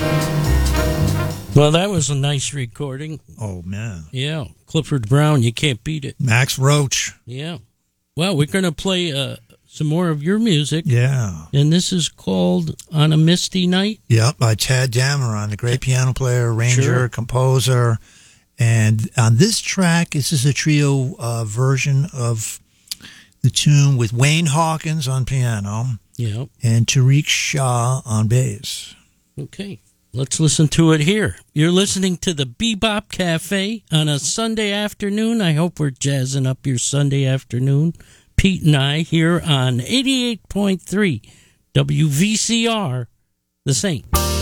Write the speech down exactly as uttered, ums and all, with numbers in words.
Well, that was a nice recording. Oh, man. Yeah. Clifford Brown, you can't beat it. Max Roach. Yeah. Well, we're going to play uh, some more of your music. Yeah. And this is called On a Misty Night. Yep, by Tad Dameron, the great piano player, arranger, Sure. composer. And on this track, this is a trio uh, version of the tune with Wayne Hawkins on piano Yeah. and Tariq Shah on bass. Okay. Let's listen to it here. You're listening to the Bebop Cafe on a Sunday afternoon. I hope we're jazzing up your Sunday afternoon. Pete and I here on eighty-eight point three W V C R, The Saint.